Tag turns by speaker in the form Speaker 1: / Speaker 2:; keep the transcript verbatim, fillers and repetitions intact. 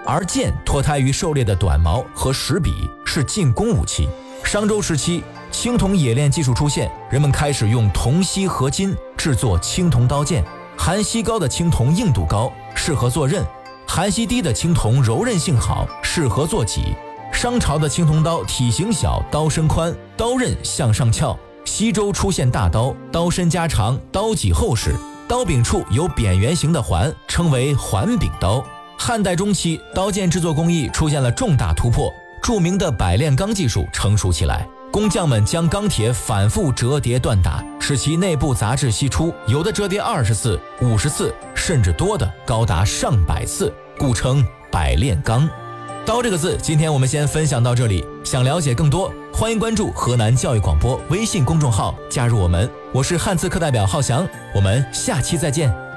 Speaker 1: 而剑脱胎于狩猎的短矛和石笔，是进攻武器。商周时期，青铜冶炼技术出现，人们开始用铜锡合金制作青铜刀剑。含锡高的青铜硬度高，适合做刃；含锡低的青铜柔韧性好，适合做戟。商朝的青铜刀体型小，刀身宽，刀刃向上翘。西周出现大刀，刀身加长，刀脊厚实，刀柄处有扁圆形的环，称为环柄刀。汉代中期，刀剑制作工艺出现了重大突破，著名的百炼钢技术成熟起来。工匠们将钢铁反复折叠锻打，使其内部杂质析出，有的折叠二十次、五十次，甚至多的高达上百次，故称百炼钢。刀这个字，今天我们先分享到这里。想了解更多，欢迎关注河南教育广播微信公众号，加入我们。我是汉字课代表浩翔，我们下期再见。